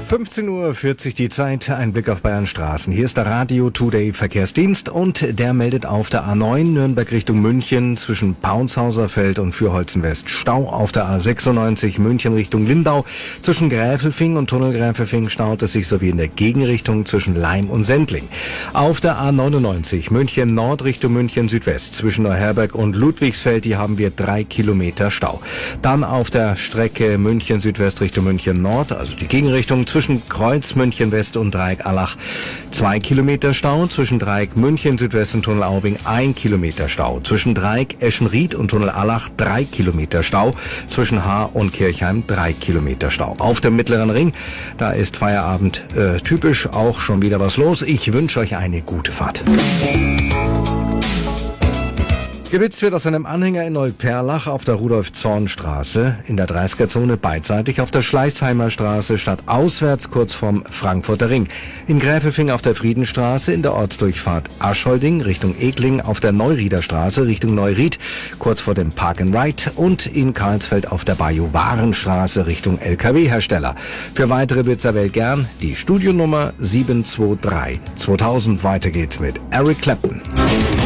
15:40 Uhr die Zeit, ein Blick auf Bayern Straßen. Hier ist der Radio Today Verkehrsdienst und der meldet auf der A9 Nürnberg Richtung München zwischen Paunshauserfeld und Fürholzen West Stau. Auf der A96 München Richtung Lindau zwischen Gräfelfing und Tunnel Gräfelfing staut es sich sowie in der Gegenrichtung zwischen Laim und Sendling. Auf der A99 München Nord Richtung München Südwest zwischen Neuherberg und Ludwigsfeld, hier haben wir 3 Kilometer Stau. Dann auf der Strecke München Südwest Richtung München Nord, also die Gegenrichtung zwischen Kreuz München West und Dreieck Allach 2 Kilometer Stau, zwischen Dreieck München Südwest und Tunnel Aubing 1 Kilometer Stau, zwischen Dreieck Eschenried und Tunnel Allach 3 Kilometer Stau, zwischen Haar und Kirchheim 3 Kilometer Stau. Auf dem Mittleren Ring, da ist Feierabend typisch, auch schon wieder was los. Ich wünsche euch eine gute Fahrt. Geblitzt wird aus einem Anhänger in Neuperlach auf der Rudolf-Zorn-Straße, in der 30er-Zone beidseitig auf der Schleißheimer Straße statt auswärts kurz vorm Frankfurter Ring. In Gräfelfing auf der Friedenstraße in der Ortsdurchfahrt Aschholding Richtung Egling auf der Neurieder Straße Richtung Neuried kurz vor dem Park and Ride und in Karlsfeld auf der Bajuwarenstraße Richtung LKW-Hersteller. Für weitere Blitzer wählt gern die Studionummer 723 2000. Weiter geht's mit Eric Clapton.